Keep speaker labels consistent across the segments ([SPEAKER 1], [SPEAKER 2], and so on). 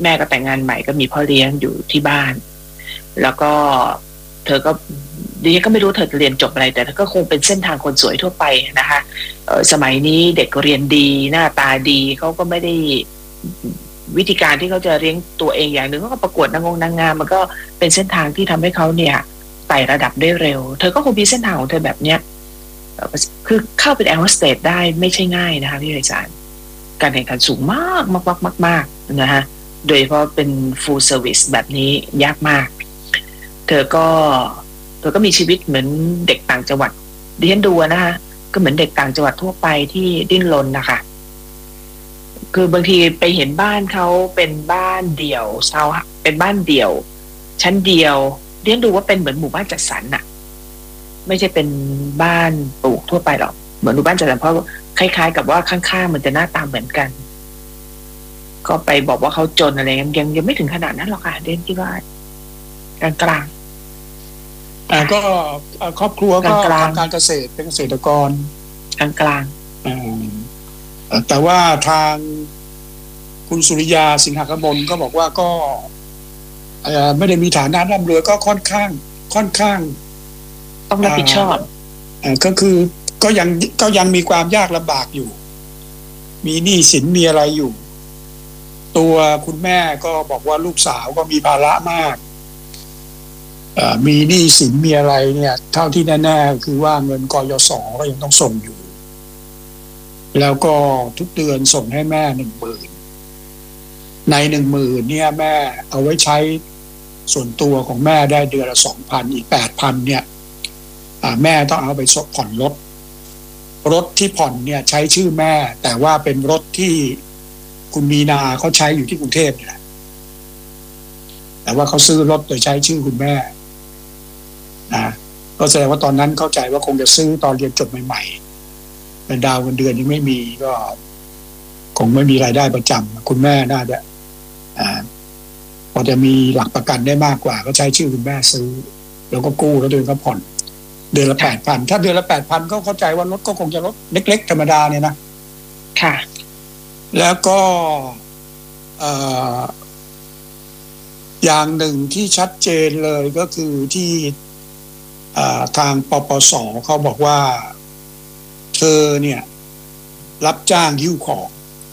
[SPEAKER 1] แม่ก็แต่งงานใหม่ก็มีพ่อเลี้ยงอยู่ที่บ้านแล้วก็เธอก็ดิฉันก็ไม่รู้เธอจะเรียนจบอะไรแต่เธอก็คงเป็นเส้นทางคนสวยทั่วไปนะคะสมัยนี้เด็กเรียนดีหน้าตาดีเขาก็ไม่ได้วิธีการที่เขาจะเลี้ยงตัวเองอย่างหนึ่งเขาก็ประกวดนางงามมันก็เป็นเส้นทางที่ทำให้เขาเนี่ยไต่ระดับได้เร็วเธอก็คงมีเส้นทางของเธอแบบเนี้ยคือเข้าเป็นแอร์โฮสเตสได้ไม่ใช่ง่ายนะคะพี่ไพศาลการแข่งขันสูงมากมากมากมากมากนะฮะโดยเฉพาะเป็น full service แบบนี้ยากมากเธอก็มีชีวิตเหมือนเด็กต่างจังหวัดดิฉันดูนะคะก็เหมือนเด็กต่างจังหวัดทั่วไปที่ดิ้นรนนะคะคือบางทีไปเห็นบ้านเขาเป็นบ้านเดี่ยวเช่าเป็นบ้านเดี่ยวชั้นเดียวดิฉันดูว่าเป็นเหมือนหมู่บ้านจัดสรรน่ะไม่ใช่เป็นบ้านปลูกทั่วไปหรอกเหมือนหมู่บ้านจัดสรรเพราะคล้ายๆกับว่าข้างๆมันจะหน้าตาเหมือนกันก็ไปบอกว่าเขาจนอะไรยังไม่ถึงขนาดนั้นหรอกค่ะเดิฉันคิดว่ากลาง
[SPEAKER 2] ก็ครอบครัวก็ทำการเกษตรเป็นเกษตรกร
[SPEAKER 1] กลาง
[SPEAKER 2] แต่ว่าทางคุณสุริยาสิงหกมลก็บอกว่าก็ไม่ได้มีฐานะร่ำรวยก็ค่อนข้าง
[SPEAKER 1] ต้องรับผิดชอบ
[SPEAKER 2] ก็คือก็ยังมีความยากลำบากอยู่มีหนี้สินมีอะไรอยู่ตัวคุณแม่ก็บอกว่าลูกสาวก็มีภาระมากมีหนี้สินมีอะไรเนี่ยเท่าที่แน่ๆคือว่าเงินกยศก็ยังต้องส่งอยู่แล้วก็ทุกเดือนส่งให้แม่10,000ใน10,000เนี่ยแม่เอาไว้ใช้ส่วนตัวของแม่ได้เดือนละ 2,000 อีก 8,000 เนี่ยแม่ต้องเอาไปผ่อนรถที่ผ่อนเนี่ยใช้ชื่อแม่แต่ว่าเป็นรถที่คุณมีนาเขาใช้อยู่ที่กรุงเทพเนี่ยแต่ว่าเขาซื้อรถโดยใช้ชื่อคุณแม่นะก็แสดงว่าตอนนั้นเข้าใจว่าคงจะซื้อตอนเรียนจบใหม่ๆเป็นดาวเงินเดือนยังไม่มีก็คงไม่มีรายได้ประจำคุณแม่น่าจะพอจะมีหลักประกันได้มากกว่าก็ใช้ชื่อคุณแม่ซื้อแล้วก็กู้แล้วเดือนก็ผ่อนเดือนละ 8,000 ถ้าเดือนละ 8,000 ก็เข้าใจว่ารถก็คงจะรถเล็กๆธรรมดาเนี่ยนะ
[SPEAKER 1] ค่ะ
[SPEAKER 2] แล้วก็อย่างหนึ่งที่ชัดเจนเลยก็คือที่ทางปปส.เขาบอกว่าเธอเนี่ยรับจ้างหิ้วของ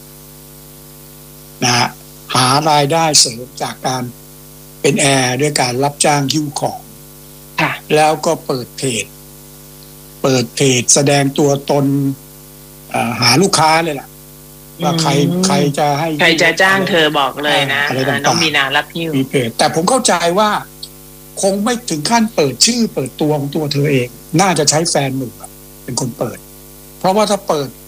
[SPEAKER 2] นะฮะหารายได้เสริมจากการเป็นแอร์ด้วยการรับจ้างหิ้วของแล้วก็เปิดเพจแสดงตัวตนหาลูกค้าเลยล่ะว่าใครจะให้
[SPEAKER 1] ใครจะจ้างเธอบอกเลยนะน้องมีนารับหิ้ว
[SPEAKER 2] มีเพจแต่ผมเข้าใจว่าคงไม่ถึงขั้นเปิดชื่อเปิดตัวของตัวเธอเองน่าจะใช้แฟนหนุ่มเป็นคนเปิดเพราะว่าถ้าเปิด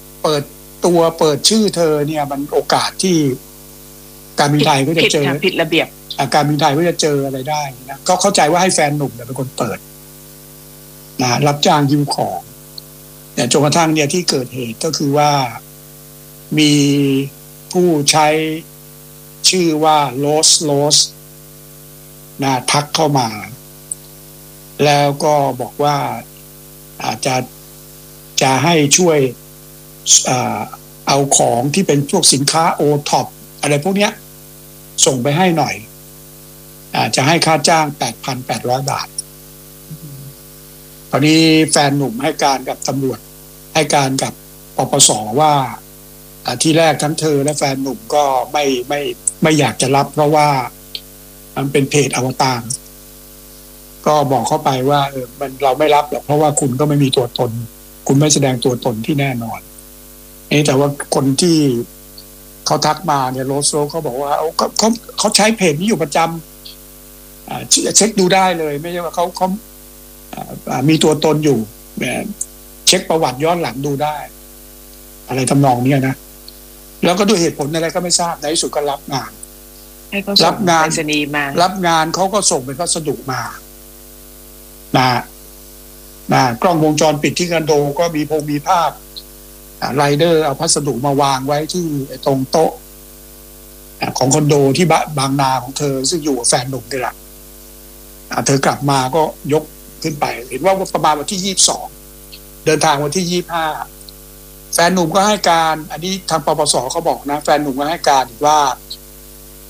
[SPEAKER 2] ชื่อเธอเนี่ยมันโอกาสที่การบินไทยก็จะเจอ
[SPEAKER 1] ผิดระเบียบ
[SPEAKER 2] การบินไทยก็จะเจออะไรได้นะก็เข้าใจว่าให้แฟนหนุ่มเป็นคนเปิดนะรับจ้างยืมของแต่จนกระทั่งเนี่ยที่เกิดเหตุก็คือว่ามีผู้ใช้ชื่อว่าโลสนะทักเข้ามาแล้วก็บอกว่าอาจจะให้ช่วยเอาของที่เป็นพวกสินค้าโอท็อปอะไรพวกเนี้ยส่งไปให้หน่อยจะให้ค่าจ้าง 8,800 บาทตอนนี้แฟนหนุ่มให้การกับตำรวจให้การกับปปส.ว่าที่แรกทั้งเธอและแฟนหนุ่มก็ไม่อยากจะรับเพราะว่ามันเป็นเพจอวตารก็บอกเข้าไปว่าเราไม่รับหรอกเพราะว่าคุณก็ไม่มีตัวตนคุณไม่แสดงตัวตนที่แน่นอนแต่ว่าคนที่เขาทักมาเนี่ยโรสเขาบอกว่าเขาใช้เพจนี้อยู่ประจำเช็คดูได้เลยไม่ใช่ว่าเขามีตัวตนอยู่เช็คประวัติย้อนหลังดูได้อะไรทำนองนี้นะแล้วก็ด้วยเหตุผลอะไรก็ไม่ทราบในที่สุดก็รับงาน
[SPEAKER 1] รับง
[SPEAKER 2] านเขาก็ส่งเป็นพัสดุมากล้องวงจรปิดที่คอนโดก็มีภาพไรเดอร์เอาพัสดุมาวางไว้ที่ตรงโต๊ะของคอนโดที่บางนาของเธอซึ่งอยู่กับแฟนหนุ่มนี่แหละเธอกลับมาก็ยกขึ้นไปเห็นว่าประมาณวันที่22เดินทางวันที่25แฟนหนุ่มก็ให้การอันนี้ทางปปส.เขาบอกนะแฟนหนุ่มก็ให้การว่า